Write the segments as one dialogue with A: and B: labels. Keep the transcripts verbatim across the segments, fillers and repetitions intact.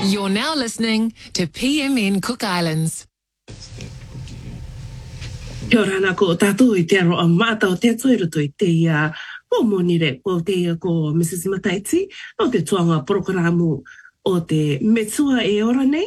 A: You're now listening to P M N Cook Islands.
B: Kia ora ana ko tātou I te aroa mata o te atuiru to I te ia o monire o te ia ko Missus Mataiti o te tuanga programu o te metua e ora nei.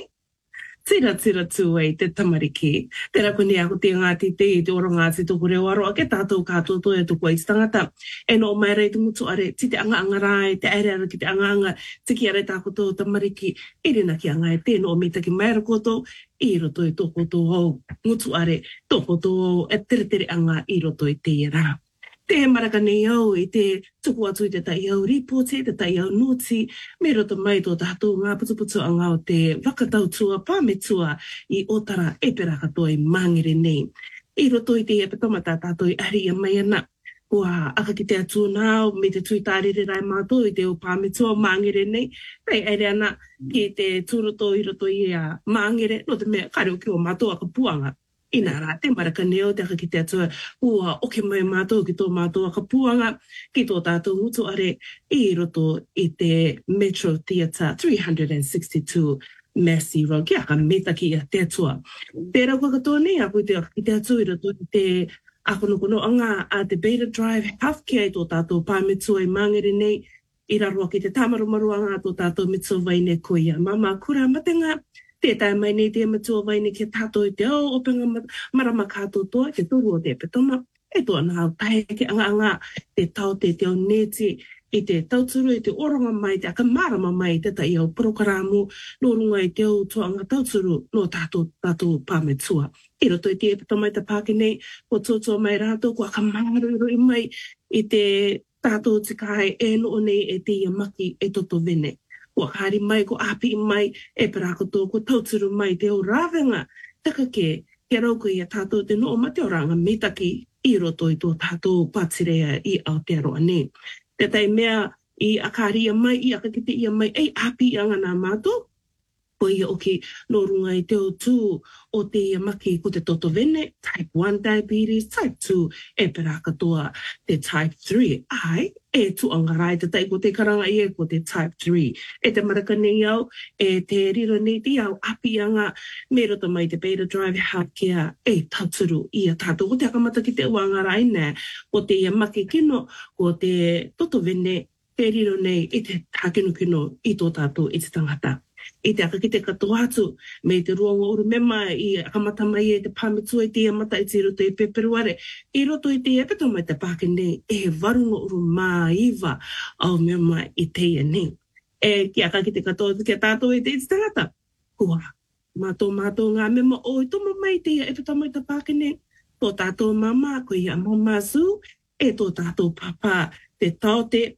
B: Tira tira tū ai te tamariki. Tera kone ako te ngāti te I te ora ngāti tōku reo aroa ke tātou kātou toi atuku ai tangata. E no mai rei te mutu are ti te anga anga rai, te aere ara ki te anga anga, te ki are tāko tō tamariki, I rena ki anga e tēno o mita ki mai rako tō, I roto I tōko tō hau, mutu are, tōko tō e tere tere anga I roto I te ira. Te maraka nei au I te tuku atu I te tai au ripote, te tai au noti, me roto mai tō tātou ngā putuputu anga o te wakatautua pāmetua I otara e pera katoa I mangere nei. I roto I te e patamata tātou I ari a mai ana. Kua aka ki te atu nāo, me te tui tārere rai mātou I te o pāmetua mangere nei. Pei ere ana ki te tūroto I roto I a mangere, no te mea kare o ki o mātou aka puanga. Ina rā, te maraka neo te aka ki te atua ua oke mai mātou ki tō mātou aka puanga ki tō tātou mutu are I roto I te Metro Theatre three sixty-two Massey Road, ki aka metaki I te atua. Tērā kua katoa nei, aku I te aka ki te atua I roto I te akonokono anga a te Beta Drive Healthcare I tō tātou pāmetua I mangere nei, I raroa ki te tamarumaruanga a tō tātou mitua vaine koia. Mama kura matenga, tētai mai nei te matua vaine ki tātou I te au, openga marama kātou toa, te turu o te petoma, e toa nā tae ki anga anga, te tau te te o neti, I te tauturu I te oronga mai, te aka marama mai, te tai au prokaramu, no runga I te au tuanga tauturu, no tātou tātou pāmetua. I roto I te e petoma I te pāke nei, ko tōtua mai rātou, ko aka maruru I mai, I te tātou te kai e no nei e te ia maki e toto vene. Kua kāri mai, ko api mai, e parako tō, ko tauturu mai, te o rāwenga, taka ke, ke rauko I a tātou te no o mate o ranga metaki I roto I tō tātou pātirea I Aotearoa nei. Te tai mea I a kāri ia mai, I aka ki te ia mai, ei api anga nā mātou, ko ia oki no runga I te o tū o te ia maki ko te toto vene, type one diabetes, type two, e pera katoa te type three. Ai, e tuanga rai te tai ko te karanga I e ko te type three. E te maraka nei au, e te riro nei ti au api anga, me rota mai te Beta Drive Healthcare, e tauturu I a tātou. Ko te akamata ki te uanga rai nē, ko te ia maki kino, ko te toto vene, te riro nei I te tākino kino I tō tātou I te tangata. I te aka ki te katoa atu, me te ruanga uru mema I akamata mai e te pāmetua I te amata I te roto I peperuare. I roto I te epeto mai te pāke nei, e warunga uru mā iwa au mema I te ia nei. E ki aka ki te katoa ki a tātou I te iti tangata. Kua, mātou mātou ngā mema o I tomo mai te ia epeto mai te pāke nei. Tō tātou mama, ko ia mama su, e tō tātou papa, te taote,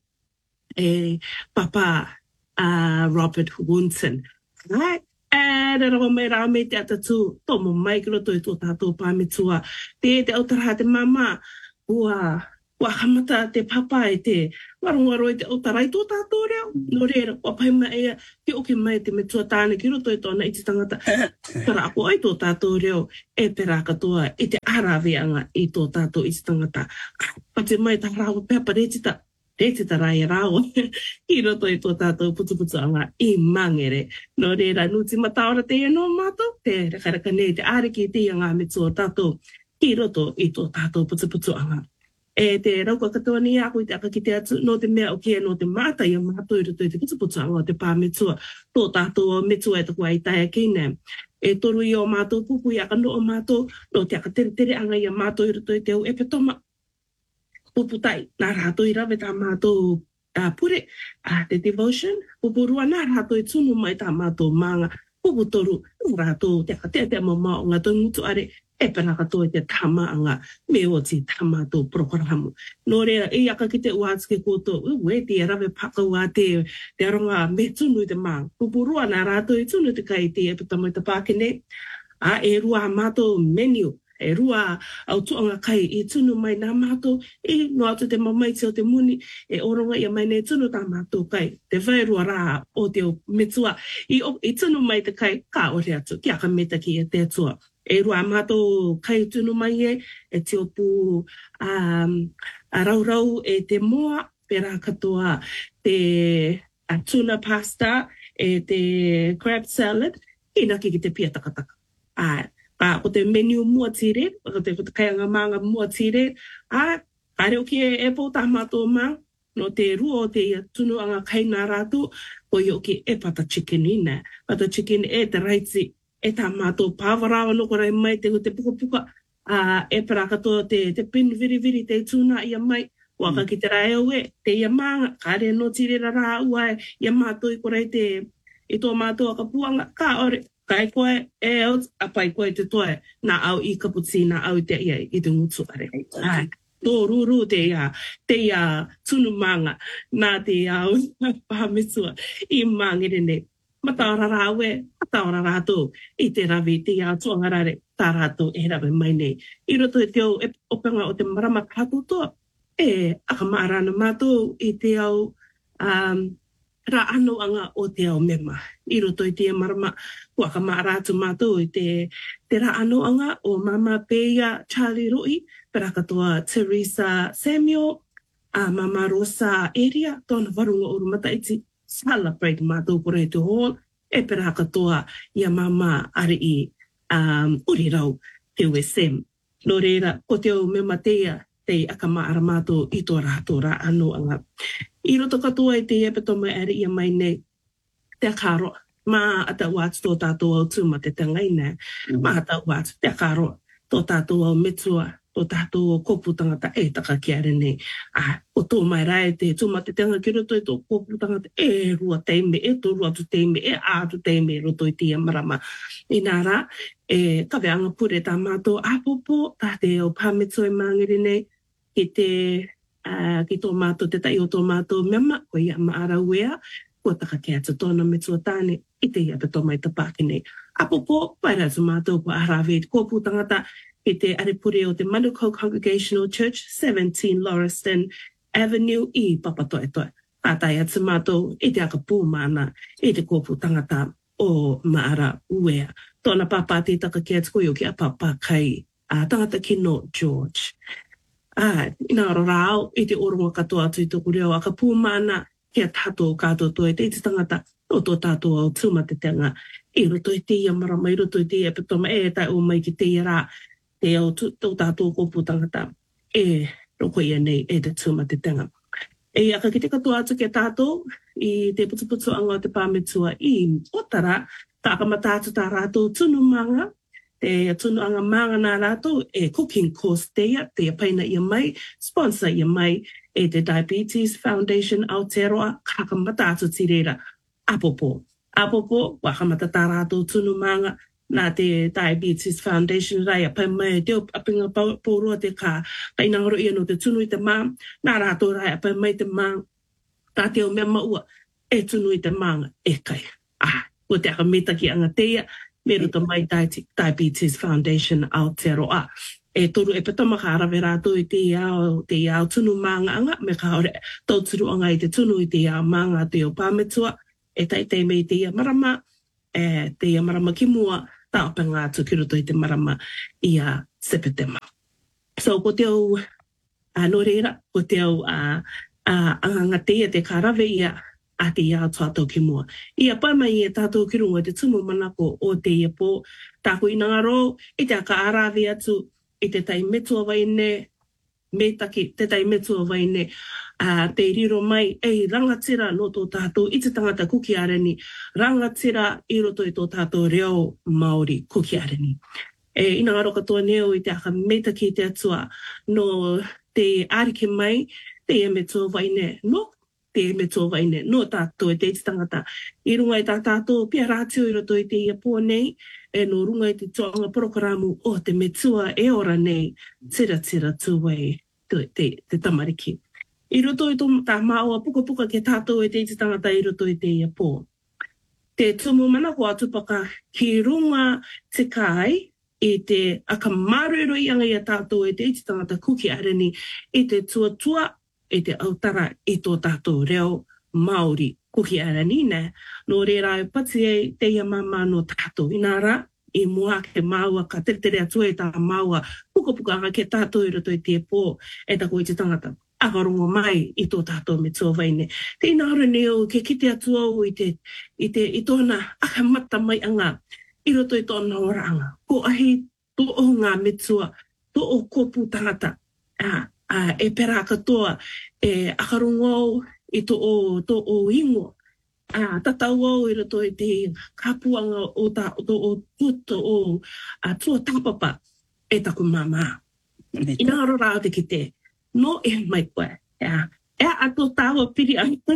B: e papa, Uh, Robert Woonson. Right? And I don't know me te atatu, tomo mai ki roto I tō tātou pāmetua. Te te autara te mama, ua, ua hamata te papa e te warungaro I te autara I tō tātou reo. No reira, ua paima ea, te oke mai te metua tāne ki roto I tōna I te tangata. Tara ako ai tō tātou reo, e pera katoa, e te araweanga I tō tātou I te tangata. Pate mai tā rāua pepa retita. Te te tarai rāo, I roto I tō tātou putuputu anga I mangere. No reira, nuti mataora te e no mātou, te rekaraka nei te āreki te ngā metua tātou, I roto I tō tātou putuputu anga. E te rauka katoa ni ako I te aka ki te atu, no te mea o kia no te māta I a mātou I roto I te putuputu anga o te pāmetua, tō tātou metua e taku ai taia kine. E toru I o mātou pupu I aka no o mātou, no te aka tere tere anga I a mātou I roto I te au epetoma. Puputai, nā rātou I rawe tā mātou uh, pure, uh, te devotion, pupurua nā rātou I tunu mai tā mātou manga, puputoru, nā rātou te aka te te mama o ngā tō ngutu are, e pera katoa I te tama anga, me o ti tā mātou prokaramu. Nō rea, e aka ki te uātike koto, ue te rawe pakau a te, te aronga me tunu I te mā, pupurua nā rātou I tunu te kai te e pita mai te pākene, a e rua mātou menu, e rua au tuanga kai I tunu mai nā mātou, e no atu te mamaiti o te muni, e oronga I a mai nei tunu tā mātou kai, te whai rua rā o te o metua, I, o, I tunu mai te kai, ka ore atu, ki aka meta ki e te atua. E rua mātou kai tunu mai e, e te opu um, a raurau e te moa, pera katoa te a tuna pasta, e te crab salad, ina ki ki te pia takataka. Ai, ka o te menu mua tire, o te kaianga manga mua tire, a ka reo ki e po ta mato ma, no te rua o te tunu anga kaina ratu, ko i o ki e pata chicken ina. Pata chicken e te raitsi, e ta mato pāwarawa no korai mai te te puka puka, a e para katoa te, te pin viri viri te tuna ia mai, waka ki te rae oe, te ia manga, ka re no tire rara ua e, ia mato i korai te, i tō mato a ka puanga, ka ore, ka e koe, e au, apai koe te toe, nā au i kaputi, nā au te ia i te ngutu are. Ai, tō ruru te ia, te ia tunu manga, nā te au, pāmitua, i mangere ne. Mataora rawe, mataora rato, i te rawi, te ia tuangarare, tā rato e rawe mai nei. I roto e te au, e opanga o te marama kato toa, e akamaarana mātou i te au um, ra ano anga o te au mema. I roto i te marama kua akamaaratu mātou i te, te ra ano anga o Mama Peia Charlie Rui, pera katoa Teresa Samuel, a Mama Rosa Eria, tōna warunga o Rumataiti, celebrate mātou kore te hall, e pera katoa ia Mama Ari um, Urirau, te U S M. No reira, ko te au mema teia, te akamaara mātou i tō rātou rā anō anga. I roto katoa i te epetoma ari ia mai nei, te akaro, mā ata wātu tō tātou au tūma te tangaina, mā ata wātu, te akaro, tō tātou au metua, tō tātou au kopu tangata e taka ki are nei. A, o tō mai rai te tūma te tanga ki roto i tō kopu tangata e rua teime, e tō rua tu teime, e ātu teime roto i te marama. I nā rā, e kawe anga pure tā mātou apopo, tā te au pāmeto e māngiri nei, ki te, uh, ki tō mātou, te tai o tō mātou mema, ko ia maara uea, ko taka ke atu tōna me tua tāne, i te ia peto mai te pāki nei. Apopo, paira tu mātou ko arawe, ko pūtangata, ki te arepure o te Manukau Congregational Church, seventeen Lauriston Avenue, i Papatoetoe. Kātai atu mātou, i te aka pūmana, i te ko pūtangata o maara uea. Tōna pāpāti taka ke atu koio ki a pāpā kai, a tangata kino George. Ah, ina rao, i te oronga katoa atu i tōku reo, a ka pūmana kia tātou kātou toi, te iti tangata o tō tātou au tūma te tenga. I roto i te ia marama, i roto i te ia petoma, e tai o mai ki te ia rā, te au tō tātou kōpū tangata, e roko ia nei, e te tūma te tenga. E aka ki te katoa atu kia tātou, i te putuputu anga o te pāmetua, i otara, ka akamata atu tā rātou tunu manga, te tunu anga manga nā rātou, e cooking course te ia, te paina ia mai, sponsor ia mai, e te Diabetes Foundation Aotearoa, ka akamata atu tirera, apopo. Apopo, wakamata tā rātou tunu manga, nā te Diabetes Foundation rai, a pai mai, te apinga pōrua te ka, ka inangaro ia no te tunu i te mā, nā rātou rai, a pai mai te mā, tā te o mea maua, e tunu i te manga, e kai. Ah, o te akameta ki anga teia, me ruta mai Diabetes Foundation Aotearoa. E toru e petama ka arawe rātou i te iau, te iau tunu manga anga, me ka ore tauturu anga i te tunu i te iau manga te o pāmetua, e tai tei me i te ia marama, e te ia marama ki mua, tā openga atu ki roto i te marama i a Sepetema. So, ko te au uh, no reira, ko te au uh, uh, anga te ia te ka arawe ia, a te ia tātou ki mua. Ia pai mai e tātou ki runga te tumu manako o te ia pō. Tāko inangaro, i te aka arawe atu, i te tai metua waine, me taki, te tai metua waine, uh, te riro mai, ei rangatira no tō tātou, i te tangata kuki areni, rangatira i roto i tō tātou reo Māori kuki areni. E inangaro katoa neo i te aka me taki te atua, no te arike mai, te ia metua waine, no te me tō waine, no tātou e te iti tangata. I runga i tā tātou, pia rātio i roto i te ia pō nei, e no runga i te toanga prokaramu o te metua e ora nei, tira tira tūwei te, te, te tamariki. I roto i tō tā māua puka puka ke tātou e te iti tangata i roto i te ia pō. Te tumu mana ko atupaka ki runga te kai, i te akamarero i anga i a tātou e te iti tangata kuki areni, i te tuatua e te autara i tō tātou reo Māori kuki arani ne. No reira e pati e te ia mama no tātou inara, i mua ke maua, ka tere tere atua e tā maua, puka puka anga ke tātou i roto i te pō, e tako i te tangata. akarongo mai i tō tātou me tō waine. Te inahara neo ke kite atu au i te, i te, i tōna akamata mai anga, i roto i tōna ora anga. Ko ahi tō o ngā metua, tō o kōpū tangata, uh, uh, e pera katoa, e akarongo au i tō o, tō o ingo. Uh, tatau au i roto i te kapuanga o tā, o tō o tūto o uh, tua tāpapa e taku māmā. Inahara rā te kite. No e mai koe. Ea, ea ato tāua piri anga.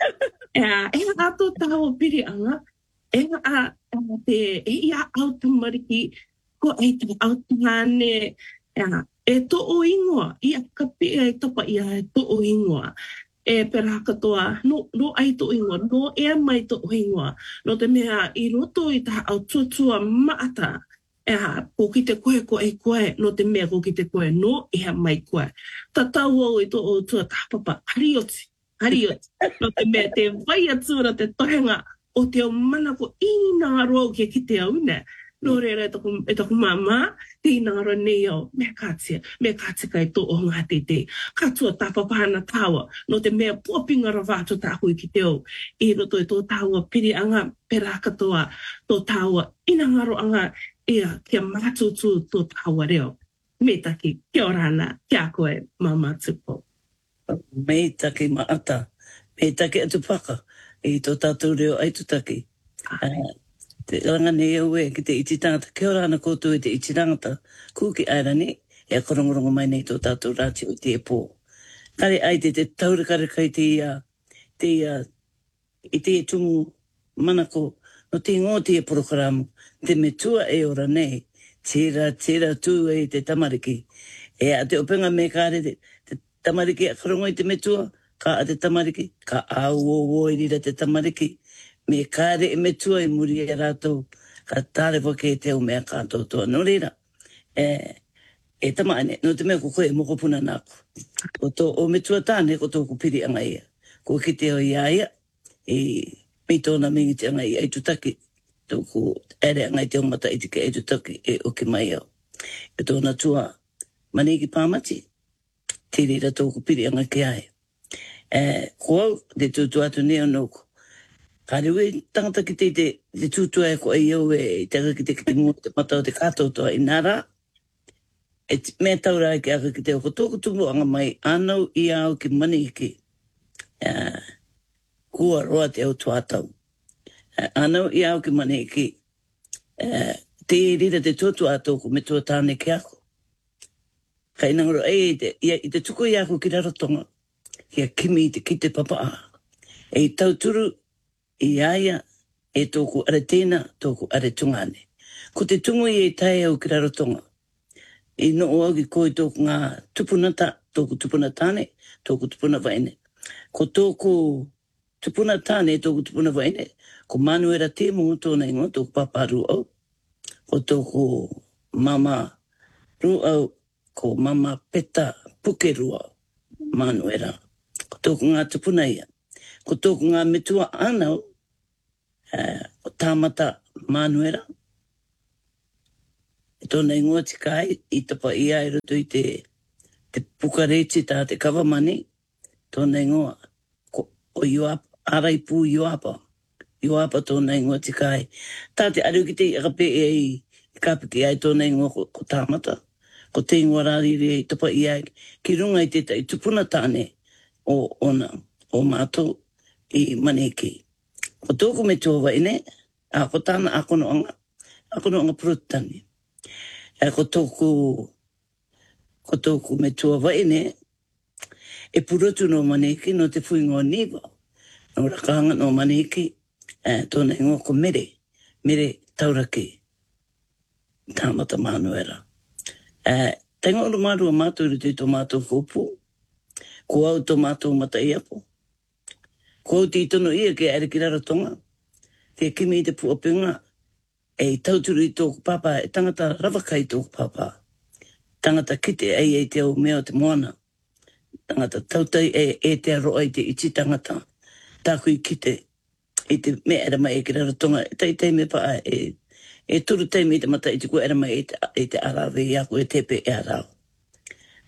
B: Ea, ea ato tāua piri anga. Ea a, a te, e ia au tamariki, ko e te au tāne. Ea, e to o ingoa. Ia kapi e tapa ia e to o ingoa. E pera katoa, no, no ai to ingoa, no ea mai to o ingoa. No te mea i roto i tā au tuatua maata. Ea, ko ki te koe ko e koe, no te mea ko ki te koe, no ea mai koe. Ta tau au i tō o tua tāpapa, harioti, harioti. No te mea te vai atura te tohenga o te o mana ko ina roa ki ki te au ne. No reira e taku, e taku mama, te ina roa nei au, mea kātia, mea kātia kai tō o ngā te te. Kātua tāpapa hana tāua, no te mea puapinga rawātu tāku i ki te au. I roto i tō tāua piri anga, pera katoa, tō tāua, ina ngaro anga, ia, kia mātutu tō tāua reo. Me taki, kia orana, kia koe, mama tupo.
C: Me taki maata, me taki atu paka, i tō tātou reo aitu taki. Uh, te ranga ne au e, ki te iti tangata, kia orana koutou i te iti tangata, kuki airani, e a korongorongo mai nei tō tātou rāti o te e pō. Kare ai te te taurikare kai te ia, te ia, i te e tumu manako, no te ngō te e porokaramu, te metua e ora nei, tira, tira tū e te tamariki. E a te openga me kāre te, te tamariki a karongo i te metua, ka a te tamariki, ka au o o i rira te tamariki, me kāre e metua i muri e rātou, ka tāre wake e te o mea kātou toa. No rira, e, e tamaane, no te mea ko koe e moko puna nāku. O tō o metua tāne ko tō kupiri anga ia. Ko ki te o ia ia, i mi tōna mingi te anga ia i tutaki. Tōku ere ngai te omata i te ke e tutaki e o ke mai au. E tōna tua maniki pāmati, te rira tōku piri anga ke ai. E, ko au, te tūtu atu neo nōku. Ka rewe tangata ki te te, te tūtu e ko ai au e i te ki te ki te mua te matau te kātotoa i nara. E mea taura ki aka ki te o ko tōku tumu anga mai anau i au ki maniki. E, kua roa te au tuatau. Anau i au ki mane ki, uh, te rira te tōtu a tōku me tō tāne ki ako. Ka inangaro, e, te, ia, i te tuku i ako ki rarotonga, kia kimi i te ki te papa a. E i tauturu i aia e tōku are tēna, tōku are tungane. Ko te tungu i e tae au ki rarotonga. I no o au ki koi tōku ngā tupunata, tōku tupuna tāne, tōku tupuna vaine. Ko tōku tupuna tāne, tōku tupuna vaine, ko Manuela te mo tōna ingo, tōku papa ru au. Ko tōku mama ru au, ko mama peta puke ru au, Manuela. Ko tōku ngā tupuna ia. Ko tōku ngā metua anau, uh, ko tāmata Manuela. E tōna ingoa tikai, i tapa ia e roto i te, te pukareti tā te kawamani. Tōna ingoa, ko o Ioapa, araipu Ioapa. Ioapa tōna ingoa tikai. Tā te aru ki te akape e i kāpiki ai tōna ingoa ko, ko tāmata. Ko te ingoa rāriri e tapa i ai. Ki runga i te tai tupuna tāne o ona, o mātou i maneki. Ko tōku me tō waine, a ko tāna akono anga, akono anga prutani. E ko tōku, ko tōku me tō waine, e purotu no maneki no te fuingoa niwa. No rakanga no maneki, Uh, tōna ingoa ko mere, mere tauraki, tāmata Manuela. Uh, Tenga ora marua mātou i te tō mātou kōpū, ko au tō mātou mata i apo. Ko au ti tono ia ke ere ki rarotonga, te kimi i te puapinga, e tauturu i tōku papa, e tangata rawaka i tōku papa. Tangata kite ei e te au mea o te moana. Tangata tautai e, e te aroa i te iti tangata. Tāku i kite. I te me era mai e ki rarotonga, e tai tai me paa e, e turu tai me te mata i te kua era mai e te, e te arawe i ako e tepe e arau.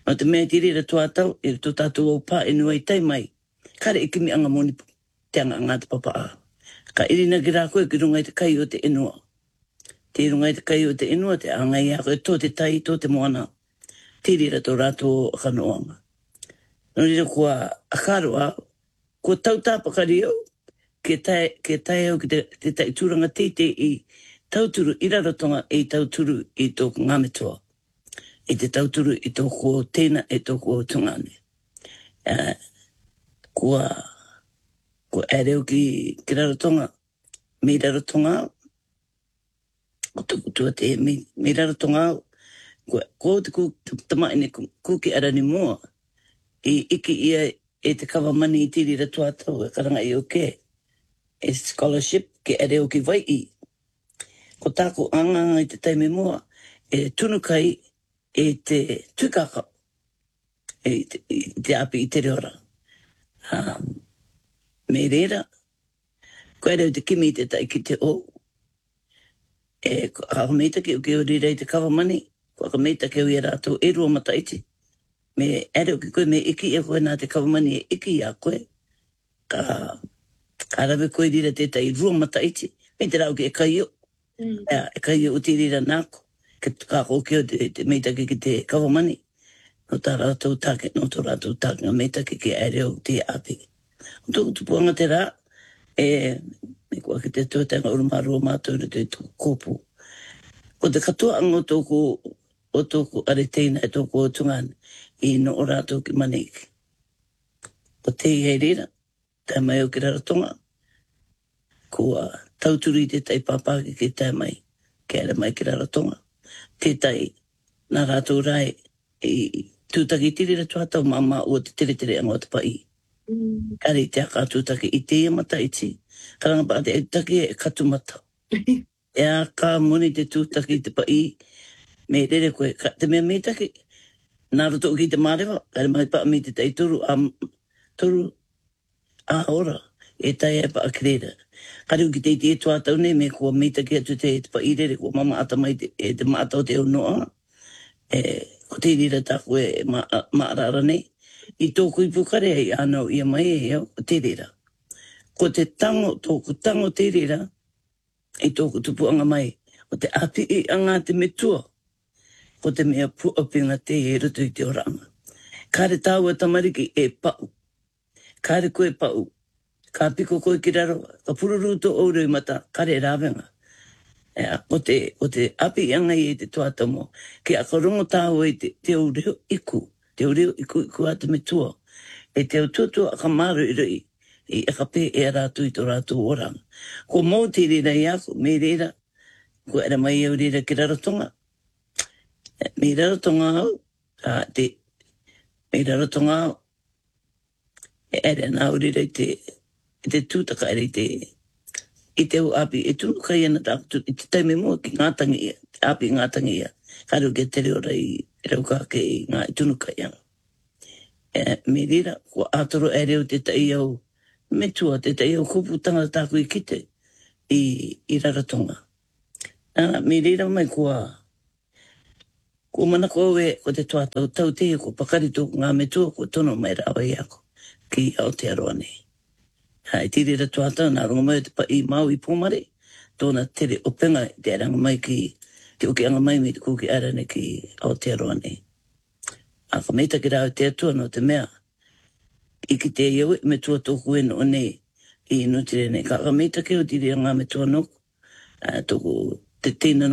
C: O te mea tiri ra tua tau, e to tātou au pā e nua i tai mai. Kare e kimi anga moni te anga ngā te papa a. Ka irina ki rā koe ki runga i te kai o te inua. Te runga i te kai o te inua, te anga i a koe tō te tai, tō te moana. Tiri ra tō rātou akanoanga. Nō rira kua akaroa, kua tau tāpakari au, ke tai, ke tai au ki te, te tai tūranga teite i tauturu i rarotonga e tauturu i tōku ngāmetua. I te tauturu i tōku o tēna e tōku o tungane. Uh, kua, kua ēreo ki, ki rarotonga, me rarotonga au. O tōku tua te me, me rarotonga au. Kua, kua te ku, tamai ne kuki arani mua. I iki ia e te kawamani i tiri ratua tau e karanga i o ke. E scholarship ke ēreo ki vai i. Ko tāko anganga i te taime mua, e tunukai e te tukaka, e te, i te api i te reora. Um, me reira, ko ere te kimi i te tai ki te o, e akameita ki o ke o rira i te kawamani, ko akameita ke o i rātou e rua mataiti. Me ere o ki koe me iki e koe nā te kawamani e iki a koe, ka, ka rawe koe rira te tai rua mataiti, me te rau ki e kai o. Mm. Ea, e kai o te rira nāko, ke kako ke o te, te meitake ki te kawamani, no tā rātou tāke, no tō rātou tāke ngā meitake ki ere o te api. O tōku tupuanga te rā, e, me kua ki te tōtanga urumārua mātou re te tōku kōpū. O te katoa anga o tōku, o tōku areteina e tōku o tungane, i no o rātou ki maneki. O te i hei rira, tai mai o ki rarotonga, kua tauturi te tai pāpāki ki tai mai, ke ere mai ki rarotonga. Te tai, nā rātou rai, i tūtaki tiri ra tuatau mama o te tere tere anga o te pai. Mm. Kare te aka tūtaki i te mata iti, karanga pa te e taki e katumata. E a ka moni te tūtaki te pai, me rere koe, ka, te mea me taki, nā roto ki te mārewa, kare mai pa me te tai turu, a, turu, a ora, e tai e pa a krera. Kare uki te te tuatau ne me kua me taki atu te te pai rere, kua mama ata mai te, e te maata o te au noa, e ko te rira tāku e ma, maarara nei. I tōku i pukare ai anau ia mai e au, o te rira. Ko te tango, tōku tango te rira, i tōku tupuanga mai, o te api i anga te metua, ko te mea puapinga te e rutu i te oranga. Kare tāua tamariki e pau, kare koe pau, ka piko koe ki raro, ka pururu tō ourei mata, kare rāwenga. Ea, o te, o te api anga i te tuatamo, ke akarongo tāua i te, te ureo iku, te ureo iku iku ata me tua, e te ututua akamaru i rei, i akape e rātu i tō rātu oranga. Ko mō te rira i ako, me rira, ko era mai au rira ki rarotonga. Me rarotonga au, a te, me rarotonga au, e ere nā au rira i te, i te tūtaka ere i te, i te au api, e tunu kai ana tākutu, i te taime mua ki ngātangi ia, te api ngātangi ia, karu ke te reo rai, rauka ke i ngā i tunu kai ana. E, me rira, ko ātoro e reo te tai au, me tua, te tai au kupu tanga tāku i kite, i, i rarotonga. Nā, me rira mai kua, kua manako au e, ko te tuatau tau te, ko pakari tōku ngā me tua, ko tono mai rawa i ako, ki Aotearoa nei. Hai tiri ra tuatau, nā ronga mai te pa i mau i pōmare, tōna tere openga te aranga mai ki, te uki anga mai me te kuki arane ki Aotearoa nei. A ka meita ki rao te atua no te mea, i ki te iau me tua tōku e no nei, i no tire nei. Ka ka meita ki o tiri anga me tua noku, tōku te tēnana